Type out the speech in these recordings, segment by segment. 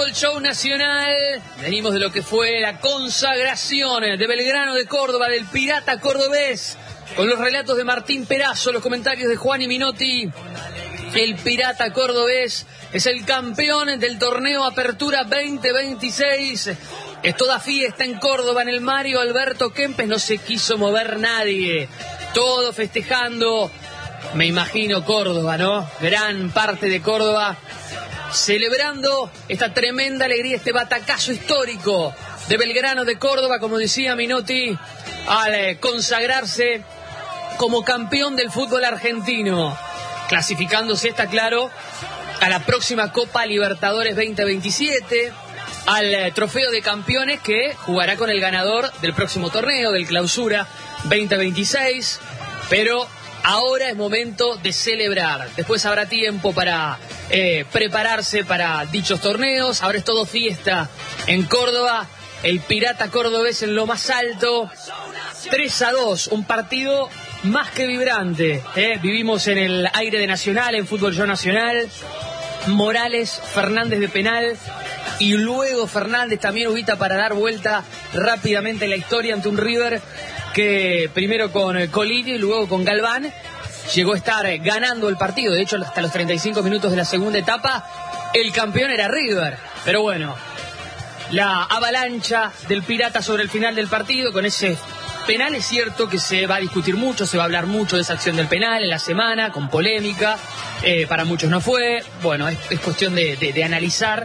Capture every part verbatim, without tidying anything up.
Fútbol Show Nacional. Venimos de lo que fue la consagración de Belgrano de Córdoba, del Pirata cordobés, con los relatos de Martín Perazo, los comentarios de Juan y Minotti. El Pirata cordobés es el campeón del torneo Apertura veinte veintiséis. Es toda fiesta en Córdoba, en el Mario Alberto Kempes. No se quiso mover nadie. Todo festejando. Me imagino Córdoba, ¿no? Gran parte de Córdoba celebrando esta tremenda alegría, este batacazo histórico de Belgrano de Córdoba, como decía Minotti, al eh, consagrarse como campeón del fútbol argentino, clasificándose, está claro, a la próxima Copa Libertadores veinte veintisiete, al eh, trofeo de campeones que jugará con el ganador del próximo torneo, del Clausura veinte veintiséis, pero ahora es momento de celebrar. Después habrá tiempo para eh, prepararse para dichos torneos. Ahora es todo fiesta en Córdoba. El Pirata cordobés en lo más alto. tres a dos, un partido más que vibrante. ¿eh? Vivimos en el aire de Nacional, en Fútbol Show Nacional. Morales, Fernández de penal. Y luego Fernández también ubita para dar vuelta rápidamente la historia ante un River que primero con Colini y luego con Galván llegó a estar ganando el partido. De hecho, hasta los treinta y cinco minutos de la segunda etapa el campeón era River. Pero bueno, la avalancha del Pirata sobre el final del partido con ese penal, es cierto que se va a discutir mucho, se va a hablar mucho de esa acción del penal en la semana, con polémica. Eh, para muchos no fue. Bueno, es, es cuestión de, de, de analizar.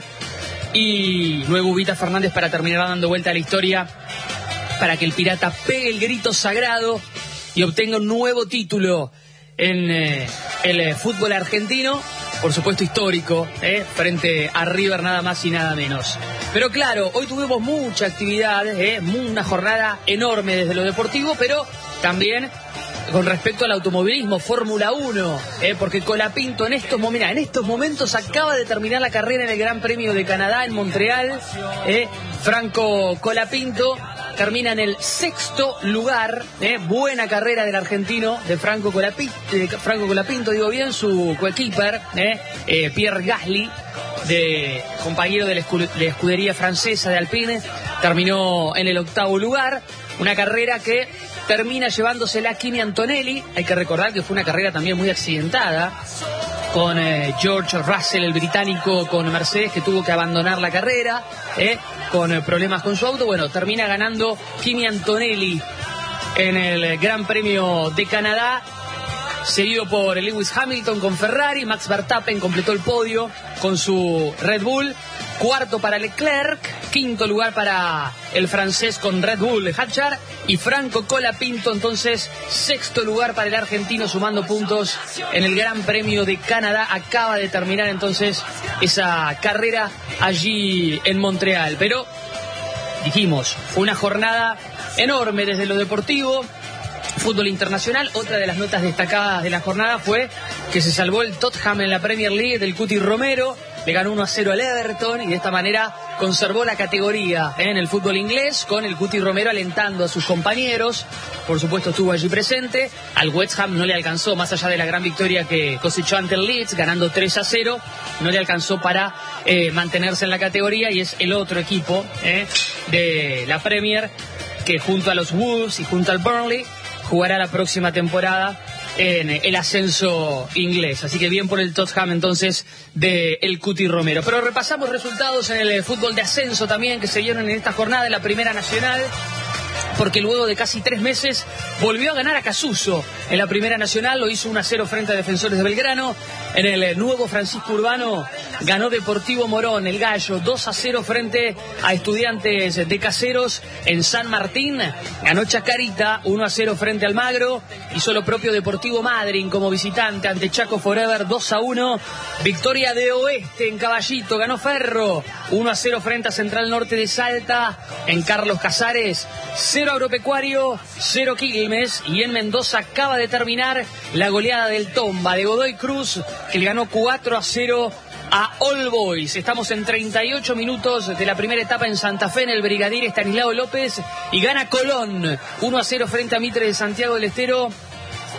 Y luego ubita Fernández para terminar dando vuelta a la historia, para que el Pirata pegue el grito sagrado y obtenga un nuevo título en eh, el eh, fútbol argentino, por supuesto histórico, eh, frente a River, nada más y nada menos. Pero claro, hoy tuvimos mucha actividad, eh, una jornada enorme desde lo deportivo, pero también con respecto al automovilismo, Fórmula uno, eh, porque Colapinto en estos, mira, en estos momentos acaba de terminar la carrera en el Gran Premio de Canadá en Montreal. Eh, Franco Colapinto termina en el sexto lugar. Eh, buena carrera del argentino, de Franco Colapinto, de Franco Colapinto, digo bien, su coequiper, eh, eh, Pierre Gasly, de compañero de la, escu- de la escudería francesa de Alpine, terminó en el octavo lugar. Una carrera que termina llevándosela Kimi Antonelli. Hay que recordar que fue una carrera también muy accidentada, con eh, George Russell, el británico, con Mercedes, que tuvo que abandonar la carrera, eh, con eh, problemas con su auto. Bueno, termina ganando Kimi Antonelli en el Gran Premio de Canadá, seguido por Lewis Hamilton con Ferrari. Max Verstappen completó el podio con su Red Bull. Cuarto para Leclerc, quinto lugar para el francés con Red Bull de Hadjar, y Franco Colapinto entonces sexto lugar para el argentino, sumando puntos en el Gran Premio de Canadá. Acaba de terminar entonces esa carrera allí en Montreal. Pero dijimos, fue una jornada enorme desde lo deportivo. Fútbol internacional, otra de las notas destacadas de la jornada fue que se salvó el Tottenham en la Premier League del Cuti Romero. Le ganó uno a cero al Everton y de esta manera conservó la categoría ¿eh? en el fútbol inglés, con el Cuti Romero alentando a sus compañeros. Por supuesto estuvo allí presente. Al West Ham no le alcanzó, más allá de la gran victoria que cosechó ante el Leeds, ganando tres a cero, no le alcanzó para eh, mantenerse en la categoría, y es el otro equipo ¿eh? de la Premier que junto a los Wolves y junto al Burnley jugará la próxima temporada en el ascenso inglés. Así que bien por el Tottenham entonces de el Cuti Romero. Pero repasamos resultados en el fútbol de ascenso también que se dieron en esta jornada de la Primera Nacional, porque luego de casi tres meses volvió a ganar a Casuso en la Primera Nacional. Lo hizo uno a cero frente a Defensores de Belgrano. En el nuevo Francisco Urbano ganó Deportivo Morón, el Gallo, dos a cero frente a Estudiantes de Caseros. En San Martín ganó Chacarita uno a cero frente al Magro. Hizo lo propio Deportivo Madryn como visitante ante Chaco Forever, dos a uno. Victoria de Oeste en Caballito, ganó Ferro uno a cero frente a Central Norte de Salta. En Carlos Casares, cero Agropecuario, cero Quilmes. Y en Mendoza acaba de terminar la goleada del Tomba de Godoy Cruz, que le ganó cuatro a cero a All Boys. Estamos en treinta y ocho minutos de la primera etapa en Santa Fe, en el Brigadier Estanislao López, y gana Colón uno a cero frente a Mitre de Santiago del Estero.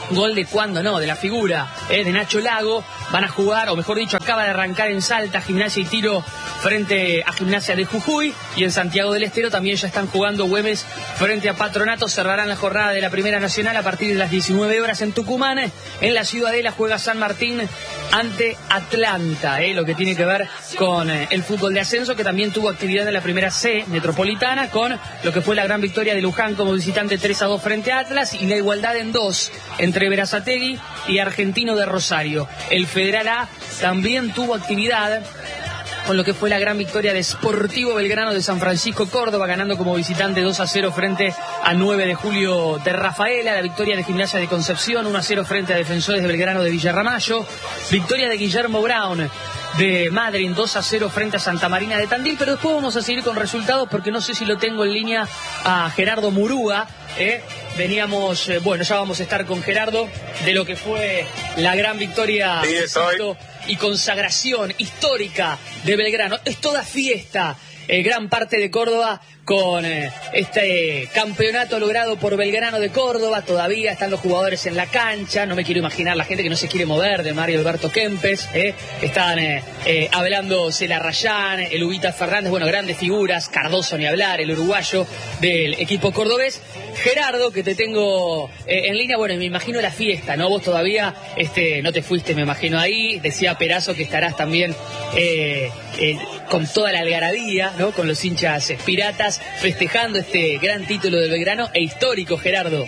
Gol de cuando no, de la figura eh, de Nacho Lago. Van a jugar, o mejor dicho, acaba de arrancar en Salta, Gimnasia y Tiro frente a Gimnasia de Jujuy. Y en Santiago del Estero también ya están jugando Güemes frente a Patronato. Cerrarán la jornada de la Primera Nacional a partir de las diecinueve horas en Tucumán. En la Ciudadela juega San Martín ante Atlanta, eh, lo que tiene que ver con eh, el fútbol de ascenso, que también tuvo actividad en la Primera C Metropolitana, con lo que fue la gran victoria de Luján como visitante tres a dos frente a Atlas, y la igualdad en dos entre Berazategui y Argentino de Rosario. El Federal A también tuvo actividad con lo que fue la gran victoria de Sportivo Belgrano de San Francisco Córdoba, ganando como visitante dos a cero frente a nueve de julio de Rafaela. La victoria de Gimnasia de Concepción uno a cero frente a Defensores de Belgrano de Villarramayo. Victoria de Guillermo Brown de Madryn dos a cero frente a Santa Marina de Tandil. Pero después vamos a seguir con resultados, porque no sé si lo tengo en línea a Gerardo Murúa. ¿eh? Veníamos, eh, bueno, ya vamos a estar con Gerardo de lo que fue la gran victoria sí, y consagración histórica de Belgrano. Es toda fiesta, eh, gran parte de Córdoba, con eh, este campeonato logrado por Belgrano de Córdoba. Todavía están los jugadores en la cancha. No me quiero imaginar la gente que no se quiere mover de Mario Alberto Kempes. Eh. Están eh, eh, hablando Cela Rayán, el Ubita Fernández, bueno, grandes figuras. Cardoso ni hablar, el uruguayo del equipo cordobés. Gerardo, que te tengo eh, en línea, bueno, me imagino la fiesta, ¿no? Vos todavía este, no te fuiste, me imagino, ahí. Decía Perazo que estarás también eh, eh, con toda la algarabía, ¿no? Con los hinchas eh, piratas, festejando este gran título de Belgrano e histórico, Gerardo.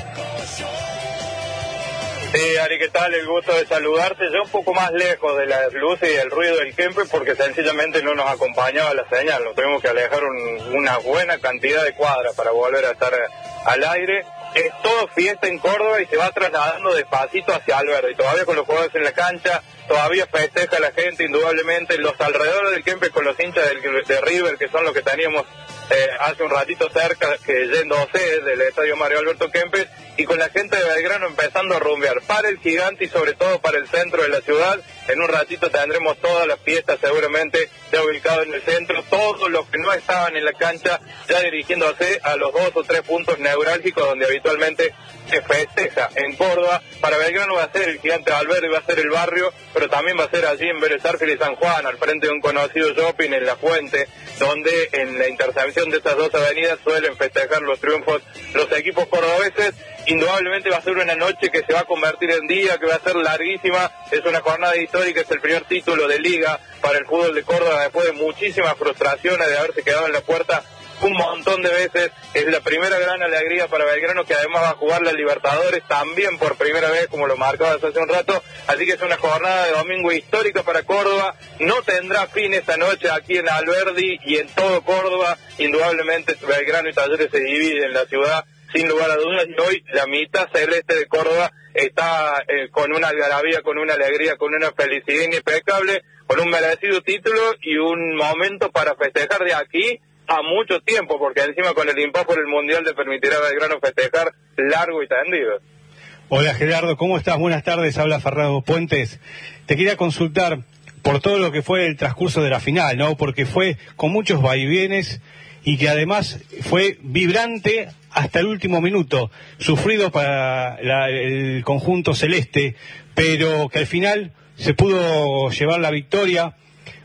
Sí, Ari, ¿qué tal? El gusto de saludarte. Yo un poco más lejos de las luces y el ruido del Kempes, porque sencillamente no nos acompañaba la señal. Nos tuvimos que alejar un, una buena cantidad de cuadras para volver a estar al aire. Es todo fiesta en Córdoba y se va trasladando despacito hacia Alberdi. Y todavía con los jugadores en la cancha, todavía festeja la gente, indudablemente. Los alrededores del Kempes con los hinchas del, de River, que son los que teníamos eh, hace un ratito cerca, que yéndose del estadio Mario Alberto Kempes, y con la gente de Belgrano empezando a rumbear para el Gigante y sobre todo para el centro de la ciudad. En un ratito tendremos todas las fiestas seguramente ya ubicadas en el centro, todos los que no estaban en la cancha ya dirigiéndose a los dos o tres puntos neurálgicos donde habitualmente se festeja en Córdoba. Para Belgrano va a ser el Gigante de Alberdi, va a ser el barrio, pero también va a ser allí en Vélez Arfiel y San Juan, al frente de un conocido shopping en La Fuente, donde en la intersección de estas dos avenidas suelen festejar los triunfos los equipos cordobeses. Indudablemente va a ser una noche que se va a convertir en día, que va a ser larguísima. Es una jornada histórica, es el primer título de liga para el fútbol de Córdoba después de muchísimas frustraciones de haberse quedado en la puerta un montón de veces. Es la primera gran alegría para Belgrano, que además va a jugar la Libertadores también por primera vez, como lo marcabas hace un rato. Así que es una jornada de domingo histórica para Córdoba. No tendrá fin esta noche aquí en Alberdi y en todo Córdoba. Indudablemente Belgrano y Talleres se dividen en la ciudad, sin lugar a dudas, y hoy la mitad celeste de Córdoba está eh, con una algarabía, con una alegría, con una felicidad impecable, con un merecido título y un momento para festejar de aquí a mucho tiempo, porque encima con el impas por el Mundial le permitirá a Belgrano festejar largo y tendido. Hola Gerardo, ¿cómo estás? Buenas tardes, habla Fernando Puentes. Te quería consultar por todo lo que fue el transcurso de la final, ¿no? Porque fue con muchos vaivienes y que además fue vibrante hasta el último minuto, sufrido para la, el conjunto celeste, pero que al final se pudo llevar la victoria.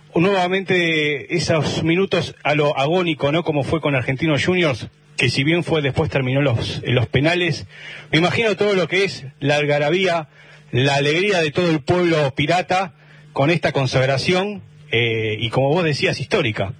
Nuevamente esos minutos a lo agónico, ¿no? Como fue con Argentinos Juniors, que si bien fue después terminó los, en los penales. Me imagino todo lo que es la algarabía, la alegría de todo el pueblo pirata con esta consagración eh, y, como vos decías, histórica.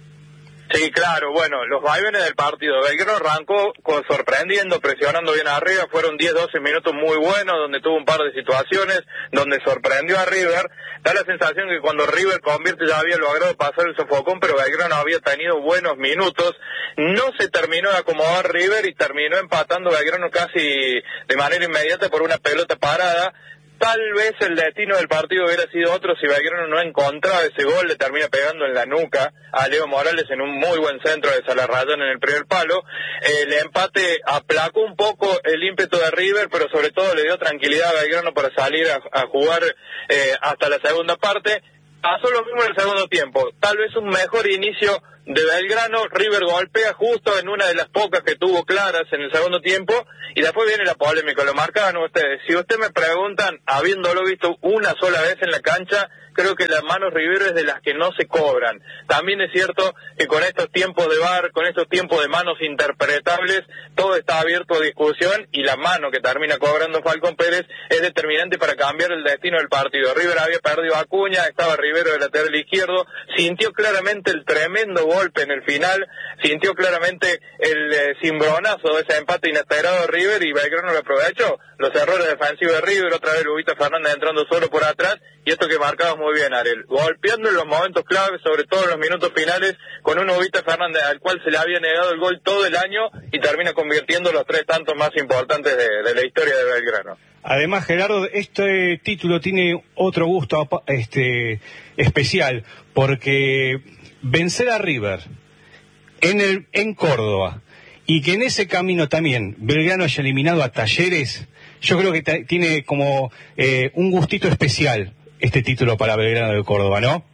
Sí, claro, bueno, los vaivenes del partido. Belgrano arrancó con, sorprendiendo, presionando bien arriba. Fueron diez doce minutos muy buenos, donde tuvo un par de situaciones, donde sorprendió a River. Da la sensación que cuando River convierte ya había logrado pasar el sofocón, pero Belgrano había tenido buenos minutos. No se terminó de acomodar River y terminó empatando Belgrano casi de manera inmediata por una pelota parada. Tal vez el destino del partido hubiera sido otro si Belgrano no encontraba ese gol. Le termina pegando en la nuca a Leo Morales en un muy buen centro de Salarrayán en el primer palo. Eh, el empate aplacó un poco el ímpetu de River, pero sobre todo le dio tranquilidad a Belgrano para salir a, a jugar eh, hasta la segunda parte. Pasó lo mismo en el segundo tiempo, tal vez un mejor inicio de Belgrano. River golpea justo en una de las pocas que tuvo claras en el segundo tiempo, y después viene la polémica. Lo marcaban ustedes. Si ustedes me preguntan, habiéndolo visto una sola vez en la cancha, creo que las manos River es de las que no se cobran. También es cierto que con estos tiempos de V A R, con estos tiempos de manos interpretables, todo está abierto a discusión, y la mano que termina cobrando Falcón Pérez es determinante para cambiar el destino del partido. River había perdido a Acuña, estaba Rivero de lateral izquierdo, sintió claramente el tremendo golpe en el final, sintió claramente el eh, cimbronazo de ese empate inesperado de River, y Belgrano lo aprovechó. Los errores defensivos de River, otra vez Lubita Fernández entrando solo por atrás, y esto que marcabas muy bien, Ariel, golpeando en los momentos claves, sobre todo en los minutos finales, con un Lubita Fernández al cual se le había negado el gol todo el año, y termina convirtiendo los tres tantos más importantes de, de la historia de Belgrano. Además, Gerardo, este título tiene otro gusto este especial, porque vencer a River en el en Córdoba, y que en ese camino también Belgrano haya eliminado a Talleres, yo creo que t- tiene como eh, un gustito especial este título para Belgrano de Córdoba, ¿no?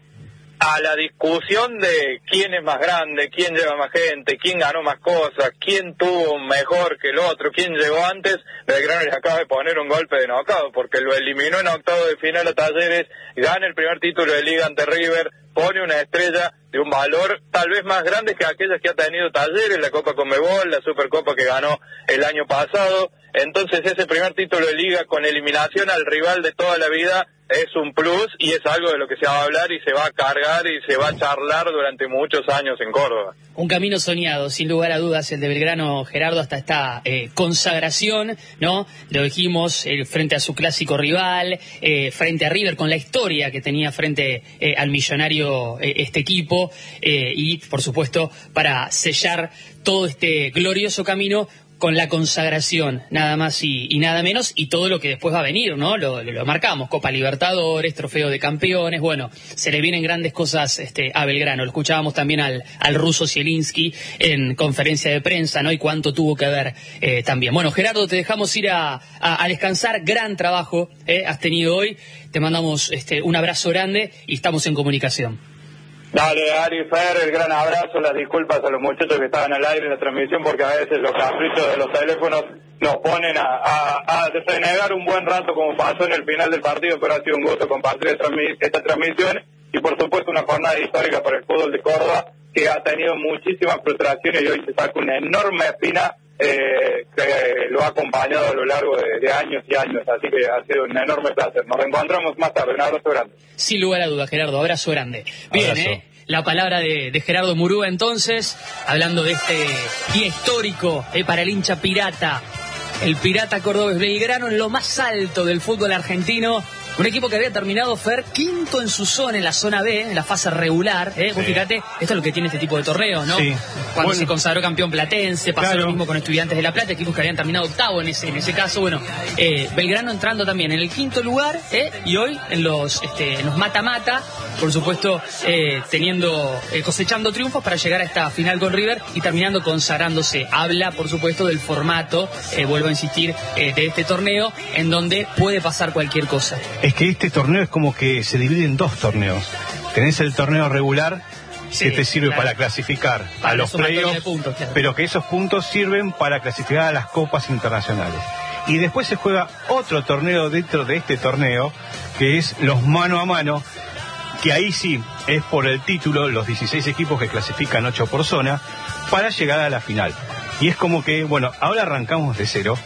A la discusión de quién es más grande, quién lleva más gente, quién ganó más cosas, quién tuvo mejor que el otro, quién llegó antes, Belgrano les acaba de poner un golpe de knockout, porque lo eliminó en octavo de final a Talleres, gana el primer título de liga ante River, pone una estrella de un valor tal vez más grande que aquellas que ha tenido Talleres, la Copa Conmebol, la Supercopa que ganó el año pasado. Entonces ese primer título de liga con eliminación al rival de toda la vida es un plus, y es algo de lo que se va a hablar y se va a cargar y se va a charlar durante muchos años en Córdoba. Un camino soñado, sin lugar a dudas, el de Belgrano, Gerardo, hasta esta eh, consagración, ¿no? Lo dijimos, eh, frente a su clásico rival, eh, frente a River, con la historia que tenía frente eh, al millonario eh, este equipo, eh, y, por supuesto, para sellar todo este glorioso camino con la consagración, nada más y, y nada menos, y todo lo que después va a venir, ¿no? Lo, lo, lo marcamos, Copa Libertadores, Trofeo de Campeones, bueno, se le vienen grandes cosas este, a Belgrano. Lo escuchábamos también al, al ruso Zielinski en conferencia de prensa, ¿no? Y cuánto tuvo que ver eh, también. Bueno, Gerardo, te dejamos ir a, a, a descansar, gran trabajo eh, has tenido hoy, te mandamos este, un abrazo grande y estamos en comunicación. Dale, Ari, Fer, el gran abrazo, las disculpas a los muchachos que estaban al aire en la transmisión, porque a veces los caprichos de los teléfonos nos ponen a, a, a renegar un buen rato, como pasó en el final del partido, pero ha sido un gusto compartir esta, esta transmisión, y por supuesto una jornada histórica para el fútbol de Córdoba, que ha tenido muchísimas frustraciones, y hoy se saca una enorme espina eh, que lo ha acompañado a lo largo de, de años y años, así que ha sido un enorme placer. Nos reencontramos más tarde, un abrazo grande. Sin lugar a duda, Gerardo, abrazo grande. Bien, abrazo. ¿eh? La palabra de, de Gerardo Murúa, entonces, hablando de este día histórico eh, para el hincha pirata, el pirata cordobés Belgrano en lo más alto del fútbol argentino. Un equipo que había terminado, Fer, quinto en su zona, en la zona B, en la fase regular. ¿eh? Sí. Vos fíjate, esto es lo que tiene este tipo de torneos, ¿no? Sí. Cuando bueno. se consagró campeón platense, pasó claro. lo mismo con Estudiantes de La Plata, equipos que habían terminado octavo en ese en ese caso. Bueno, eh, Belgrano entrando también en el quinto lugar, ¿eh? y hoy en los este, en los mata-mata, por supuesto, eh, teniendo eh, cosechando triunfos para llegar a esta final con River y terminando consagrándose. Habla, por supuesto, del formato, eh, vuelvo a insistir, eh, de este torneo, en donde puede pasar cualquier cosa. Es que este torneo es como que se divide en dos torneos. Tenés el torneo regular, sí, que te sirve claro. para clasificar para a los playoffs, claro. pero que esos puntos sirven para clasificar a las copas internacionales. Y después se juega otro torneo dentro de este torneo, que es los mano a mano, que ahí sí es por el título, los dieciséis equipos que clasifican ocho por zona, para llegar a la final. Y es como que, bueno, ahora arrancamos de cero.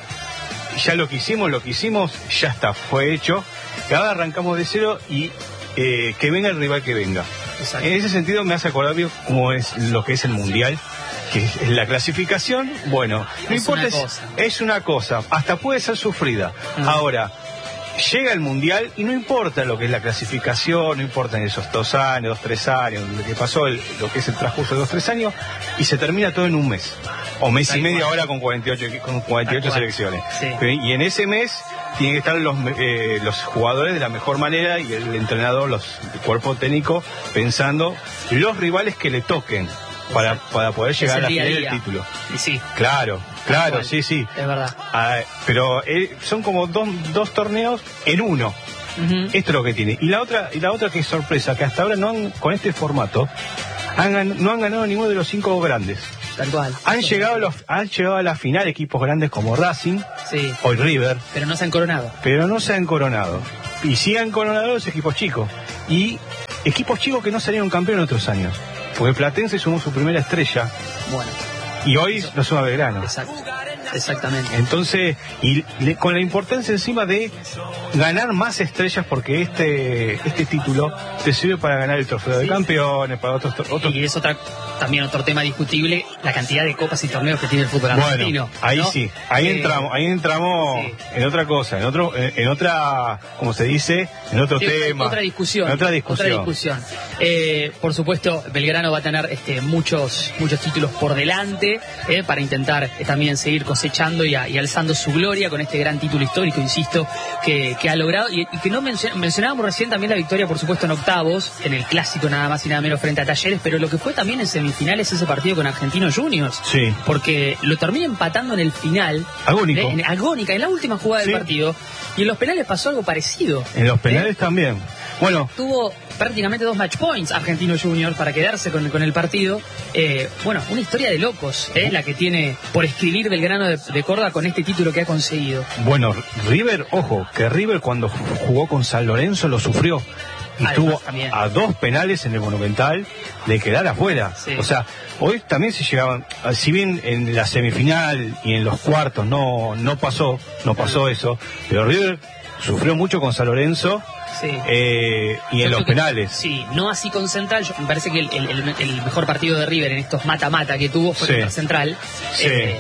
Ya lo que hicimos, lo que hicimos, ya está, fue hecho. Ahora arrancamos de cero y eh, que venga el rival que venga. Exacto. En ese sentido me hace acordar bien cómo es lo que es el Mundial, que es la clasificación, bueno, no es importa, una es, es una cosa, hasta puede ser sufrida. Uh-huh. Ahora, llega el Mundial y no importa lo que es la clasificación, no importan esos dos años, dos, tres años, lo que pasó, el, lo que es el transcurso de dos, tres años, y se termina todo en un mes. O mes Tal y medio cual. Ahora con cuarenta y ocho, con cuarenta y ocho selecciones. Sí. Y en ese mes tienen que estar los, eh, los jugadores de la mejor manera y el entrenador, los, el cuerpo técnico, pensando los rivales que le toquen para, para poder llegar a la final del título. Y sí. Claro, claro, sí, sí. Es verdad. Ah, pero eh, son como dos, dos torneos en uno. Uh-huh. Esto es lo que tiene. Y la otra, y la otra que es sorpresa, que hasta ahora no han, con este formato, Han gan- no han ganado ninguno de los cinco grandes. Tal cual. Han llegado, a los, han llegado a la final equipos grandes como Racing, Sí. hoy River, Pero no se han coronado. pero no se han coronado. Y sí han coronado los equipos chicos. Y equipos chicos que no salieron campeón otros años. Porque Platense sumó su primera estrella Bueno, y hoy lo suma Belgrano. exacto. Exactamente. Entonces, y le- con la importancia encima de ganar más estrellas, porque este este título te sirve para ganar el trofeo de Sí. campeones, para otros otros. Y es otra, también otro tema discutible, la cantidad de copas y torneos que tiene el fútbol argentino. Bueno, ahí ¿no? sí, ahí Eh, entramos, ahí entramos sí. en otra cosa, en otro, en, en otra, como se dice, en otro Sí, tema. Otra discusión. En otra discusión. Otra discusión. Eh, por supuesto, Belgrano va a tener este, muchos muchos títulos por delante eh, para intentar eh, también seguir cosechando y, a- y alzando su gloria con este gran título histórico, insisto, que, que ha logrado. Y, y que no mencio- mencionábamos recién también la victoria, por supuesto, en octavos, en el clásico nada más y nada menos frente a Talleres, pero lo que fue también en semifinales ese partido con Argentinos Juniors. Sí. Porque lo termina empatando en el final. Agónico. eh, en, agónica, en la última jugada Sí. del partido. Y en los penales pasó algo parecido. En los penales ¿eh? también. Bueno, Tuvo prácticamente dos match points Argentino Junior para quedarse con, con el partido. Eh, bueno, una historia de locos, ¿eh? La que tiene por escribir Belgrano de, de Córdoba con este título que ha conseguido. bueno, River, ojo, que River cuando jugó con San Lorenzo lo sufrió. Y Además, estuvo también. a dos penales en el Monumental de quedar afuera. Sí. O sea, hoy también se llegaban, si bien en la semifinal y en los cuartos no, no pasó, no pasó eso, pero River sufrió mucho con San Lorenzo. Sí. Eh, y Yo en los creo que- penales. Sí, no así con Central. Yo, me parece que el, el- el- el mejor partido de River en estos mata-mata que tuvo fue Sí. contra Central. Sí. Eh,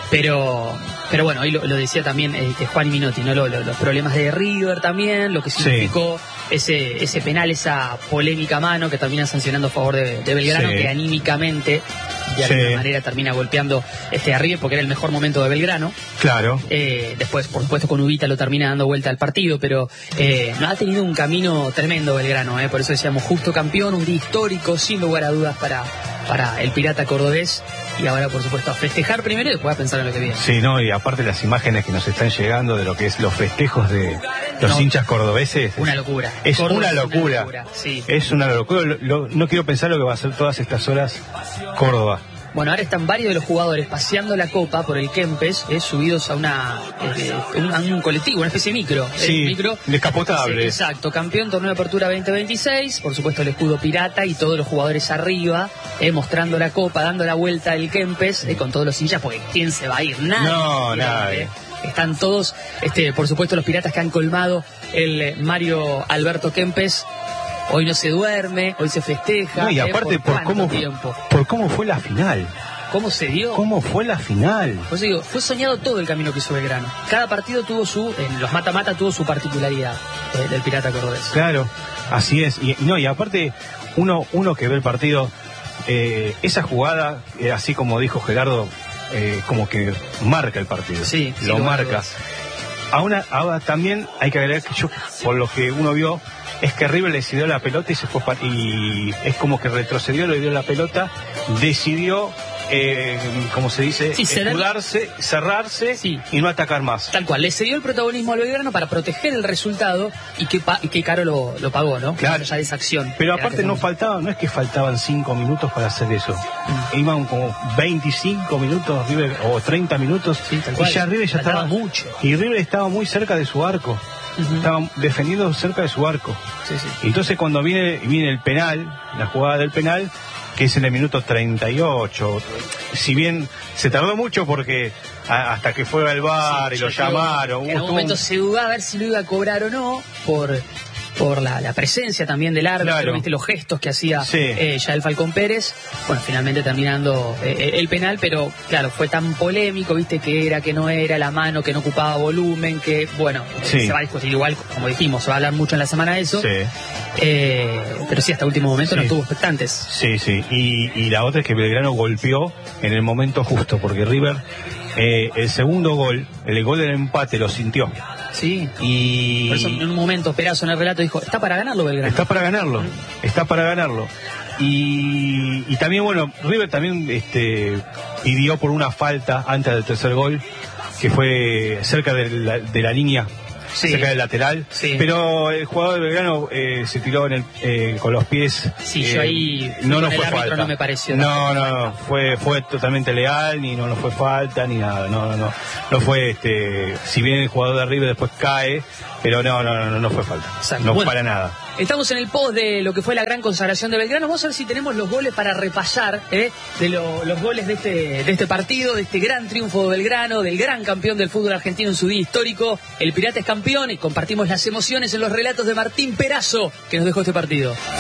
pero pero bueno, hoy lo, lo decía también este, Juan Minotti, ¿no? Lo- lo- los problemas de River también, lo que Sí. significó ese ese penal, esa polémica mano que termina sancionando a favor de, de Belgrano, Sí. que anímicamente de Sí. alguna manera termina golpeando este a River porque era el mejor momento de Belgrano. Claro. Eh, después, por supuesto, con Ubita lo termina dando vuelta al partido, pero eh, no ha tenido un camino tremendo Belgrano, eh, por eso decíamos justo campeón, un día histórico, sin lugar a dudas para, para el Pirata cordobés, y ahora, por supuesto, a festejar primero y después a pensar en lo que viene. Sí, no, y aparte las imágenes que nos están llegando de lo que es los festejos de los No. hinchas cordobeses. Una locura. Es Córdoba una es locura. sí. Es una locura. Lo- lo- no quiero pensar lo que va a hacer todas estas horas Córdoba. Bueno, ahora están varios de los jugadores paseando la copa por el Kempes, eh, subidos a una eh, un, a un colectivo, una especie de micro. eh, Sí, micro. descapotable. Sí, exacto, campeón torneo de apertura veinte veintiséis, por supuesto el escudo pirata y todos los jugadores arriba, eh, mostrando la copa, dando la vuelta al Kempes, eh, con todos los hinchas, porque ¿quién se va a ir? Nadie. No, se quiere ir, nadie. eh. Están todos, este, por supuesto los piratas que han colmado el eh, Mario Alberto Kempes. Hoy no se duerme, hoy se festeja. No, y eh, aparte por, cuánto cómo tiempo. por cómo fue la final. ¿Cómo se dio? ¿Cómo fue la final? Pues digo, fue soñado todo el camino que hizo Belgrano. Cada partido tuvo su, en los mata-mata tuvo su particularidad eh, del Pirata Cordobés. Claro, así es. Y no, y aparte uno uno que ve el partido, eh, esa jugada, eh, así como dijo Gerardo, eh, como que marca el partido. Sí, sin lo lugar a marca. dudas. Ahora, ahora también hay que agregar que yo, por lo que uno vio, es que River le cedió la pelota y se fue pa- y es como que retrocedió, le dio la pelota, decidió, eh, como se dice, Sí, ceder- escudarse, cerrarse Sí. y no atacar más. Tal cual, le cedió el protagonismo al Belgrano para proteger el resultado y que, pa- y que caro lo, lo pagó, ¿no? Claro. Más allá de esa acción. Pero Era aparte que no fue- faltaba, no es que faltaban cinco minutos para hacer eso. Mm. Iban como veinticinco minutos River, o treinta minutos Sí, tal y cual. ya River ya Faltaba estaba mucho. Y River estaba muy cerca de su arco. Ujú. Estaban defendiendo cerca de su arco. Sí, sí. Y entonces cuando viene, viene el penal, la jugada del penal, que es en el minuto treinta y ocho, si bien se tardó mucho porque a- hasta que fue al bar y Sí, lo yo creo llamaron, que En hubo un todo momento un- se dudaba a ver si lo iba a cobrar o no por por la, la presencia también del árbitro, Claro. viste los gestos que hacía Sí. eh, ya el Falcón Pérez. Bueno, finalmente terminando eh, el penal, pero claro, fue tan polémico, viste, que era, que no era, la mano, que no ocupaba volumen, que bueno, Sí. se va a discutir igual, como dijimos, se va a hablar mucho en la semana de eso. Sí. Eh, pero sí, hasta último momento no Sí. tuvo expectantes. Sí, sí. Y, y la otra es que Belgrano golpeó en el momento justo, porque River, eh, el segundo gol, el gol del empate, lo sintió. Sí. Y Por eso en un momento Perazo en el relato dijo, está para ganarlo Belgrano. está para ganarlo, está para ganarlo. Y, y también, bueno, River también este, pidió por una falta antes del tercer gol, que fue cerca de la, de la línea sí. cerca del lateral, sí. pero el jugador de Belgrano eh, se tiró en el, eh, con los pies. Sí, eh, yo ahí no nos el fue árbitro falta. no me pareció. No, no, no, fue fue totalmente legal, ni no nos fue falta, ni nada, no, no, no, no fue, este, si bien el jugador de River después cae, pero no, no, no, no fue falta, Exacto. no Bueno, para nada. Estamos en el post de lo que fue la gran consagración de Belgrano. Vamos a ver si tenemos los goles para repasar ¿eh? de lo, los goles de este, de este partido, de este gran triunfo de Belgrano, del gran campeón del fútbol argentino en su día histórico. El Pirata es campeón y compartimos las emociones en los relatos de Martín Perazo, que nos dejó este partido.